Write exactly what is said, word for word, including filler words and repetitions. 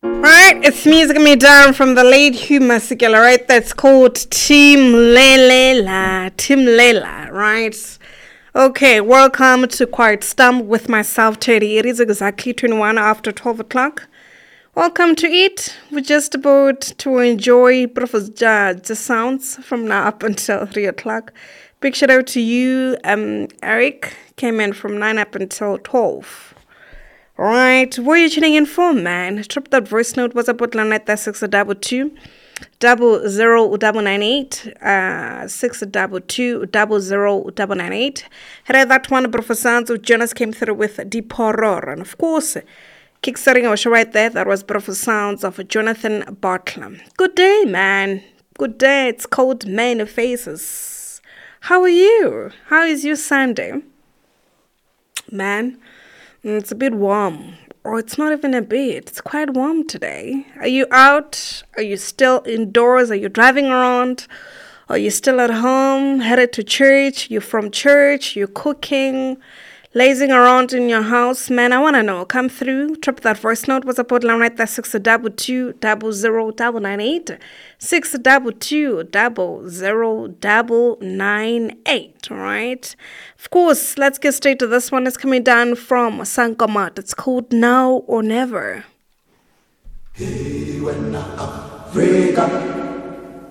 Right, it's music me down from the late Hugh Masekela, right? That's called Tim Lelela. Tim Lela, right? Okay, welcome to Quiet Stump with myself, Teddy. It is exactly twenty-one after twelve o'clock. Welcome to it. We're just about to enjoy Professor Judge sounds from now up until three o'clock. Big shout out to you, um, Eric. Came in from nine up until twelve. Right, what are you tuning in for, man? Drop that voice note. What's up with Lanet? That's six double two, double zero double nine eight, uh, six double two, double zero double nine eight. Had that one, Professor of Jonas came through with Deep Horror, and of course, kickstarting our show right there. That was Professor Sounds of Jonathan Bartlam. Good day, man. Good day. It's cold man faces. How are you? How is your Sunday, man? It's a bit warm, or it's not even a bit. It's quite warm today. Are you out? Are you still indoors? Are you driving around? Are you still at home, headed to church? You from church? You cooking? Lazing around in your house? Man, I want to know. Come through. Drop that voice note. What's up, line right there? six double two, double zero, double nine eight. six double two, double zero, double nine eight. All right. Of course, let's get straight to this one. It's coming down from Sankomat. It's called Now or Never. Hey, when Africa